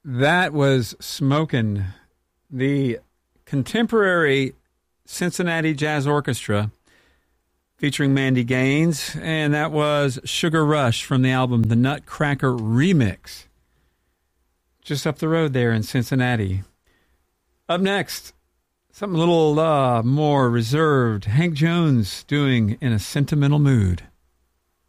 That was Smokin', the contemporary Cincinnati Jazz Orchestra featuring Mandy Gaines, and that was Sugar Rush from the album The Nutcracker Remix, just up the road there in Cincinnati. Up next, something a little more reserved, Hank Jones doing In a Sentimental Mood.